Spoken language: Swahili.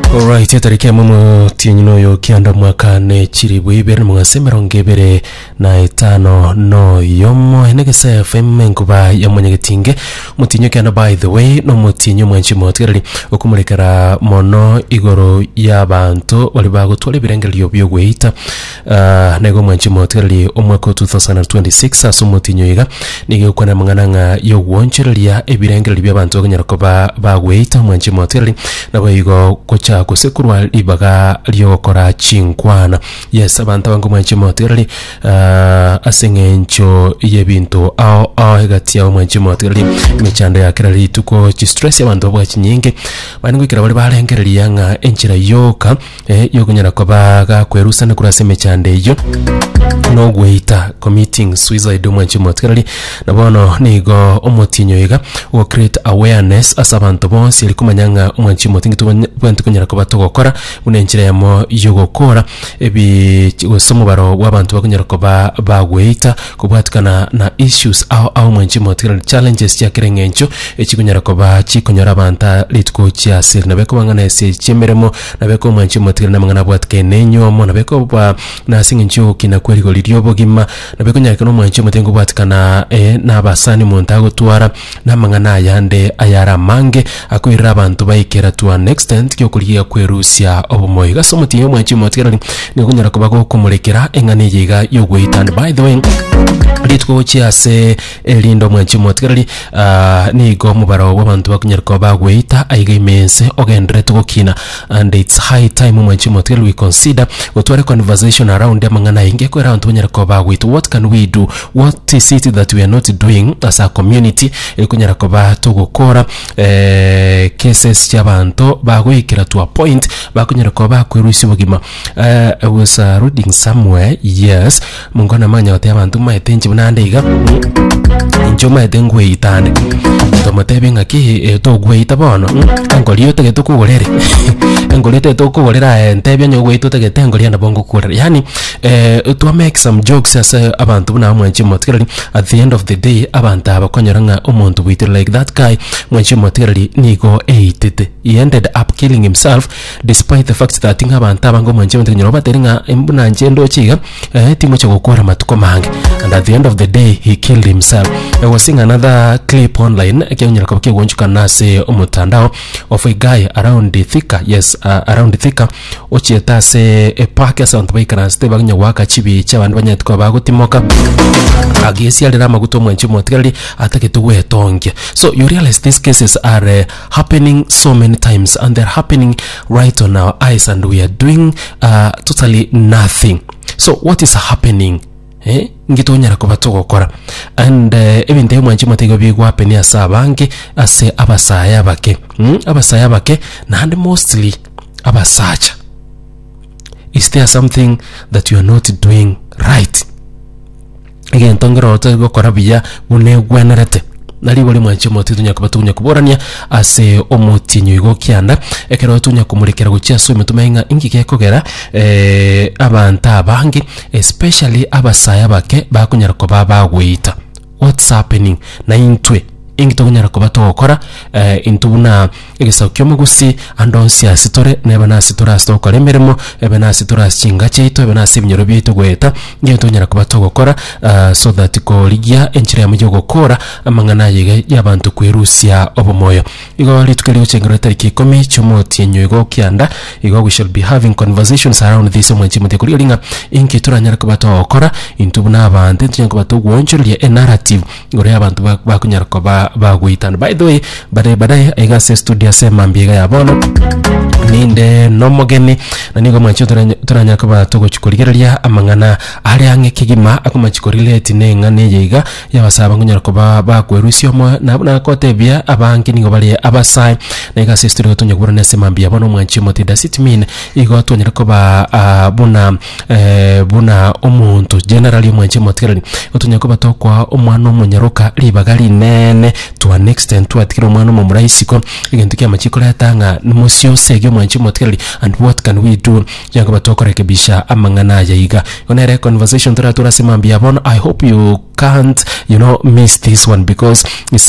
Alright, tariki mumu tinyino yo kianda mwaka ne chiribu ibere mwasemero ngebere na etano no yomo enegese FM nkuba ya mwenyegetinge mutinyo kianda. By the way no mutinyo mwenchi motirali okumurekera mono igoro y'abantu bali bagutwala birengeli byo gweita nego mwenchi motirali omwaka 2026 asumutinyo yiga nige kwana mangana yo woncherelia ebirengeli by'abantu okanyarakoba bagweita mwenchi motirali nabo yigo kocha kusekurwa libaga lyokora chinkwana. Yes, abantu bangu mwenchi motirali asengencho yebintu ao hagati ya mwenchi motirali michanda ya kirali tuko chi stress y'abantu bwa chinyinge bangu ikira bali balengerelia nga enchira yoka yokunyara kobaga kwerusa ne kurase michanda yo no gweita committing suicide mwenchi motirali nabono nigo omotinyo yiga o create awareness asabantu bonse likumanyanga mwenchi motingi tubwantu kunyara kobato gukora unenchira yamo yogokora ebi somo baro w'abantu bakunyara koba bagweita kubwatukana na issues au mwenchi motirali challenges ya kirengencho ekikunyara koba chikonyora abanta litko chia sir nabeko bangana ese chemeremo nabeko mwenchi motirali namangana bwatke nenyomo nabeko ba nasingencho kinakweri goliriyobogima nabeko nyareka no mwenchi motengo bwatukana nabasani montago twara namangana yande ayara mange akwira abantu bayikera to an extent kyokuliya kwerusia obumoyi gasomutinyo mwenchi motirali nikunyara kubago kumurekera engane yiga yogweita. And by the way litko chiase elindo mwenchi motirali nigo mubaro w'abantu bakunyara kuba gweita aiga imense ogendere tukokina. And it's high time mwenchi motirali we consider utware conversation around amangana inge ko around kunyara kuba gweita. What can we do? What is it that we are not doing as a community kunyara kuba tugukora cases y'abantu bagwikira to a point bakunyara kuba kwerusi bugima. I was reading somewhere, yes, mungona manya wate abantu maetenje bunandega injoma edengwe itane tomotebe ngaki to gweita bono angoliyo tege to kugorere angoliyo to kugorera entebe nyo gweito tege tengolia na bongo kurera. Yani to make some jokes as abantu buna mwenchi motirali at the end of the day abantu abakonyaranga umuntu bwite like that guy mwenchi motirali nigo eitete. He ended up killing himself despite the fact that abantu abango mwenchi motirali nyoba teringa embuna njendo chiga timo cha gukora matuko mange. And at the end of the day he killed himself. I was seeing another clip online akionyesha kwa kigonjuka nase omutandao of a guy around the Thika. Yes, around the Thika ochieta se a park as on the bike step bagnya waka chibi cy'abantu banyatwa bagutimoka agesi alira maguto mwenchi motirali ataketuwe tonge. So you realize these cases are happening so many times and they're happening right on our eyes and we are doing totally nothing. So what is happening? Ngito nyara ko batogokora. And ebinte mwanchi matego bigwa happen ya sabange ase abasaya bake abasaya bake and mostly abasacha. Is there something that you are not doing right? Again tongero otego korabia unegwenerete nali boli mwanchi motidunya kubatunya kuborania ase omutinyo igo kianda ekero tunya kumurekera gucia so metumenga ingike kogera abanta abangi especially abasaya bake bakunyara ko bagweita. What's happening na intwe ingito kunyara ko batokora intubuna egesakyo mugusi andonsi asitore neba nasitora stoko lemeremo ebe nasitora chinga cheito ebe nasibnyoro byito gweta ngiye tunyara ko batokora so that ko ligia enchira mu gukora amangana yige y'abantu kwerusia obumoyo. Igo litukeli uchengero tariki 10 cy'umuti nyigo kyanda igo we shall be having conversations around this mwenchi mutekuri linga inki turanyara ko batokora intubuna abantu tunyara ko batogwoncheria a narrative ngore abantu bakunyara ko bagwita. And by the way badai aiga se studio sema mbiga ya bono ninde nomogeni na nigo mwanchi turanya ko batogochikorigereria amangana ari ange kigima akumachikorilete nengane yiga yabasaba ngunyara ko bakwerusio mo nabuna kotebia abangi nigo bali abasai na iga se studio tunya kubura nese mambia bono mwanchi motida sitmin igo tunyara ko buna omuntu generally mwanchi motirali tunya ko batokwa omwana omunyaruka libagali nene to an extent to atikira omwana omuraisiko igentu kya machiko yatanga musio segyo mwanchi motirali. And what can we do yango batokorekebisha amangana yayiga onere conversation tura semambia bono. I hope you can't miss this one because it's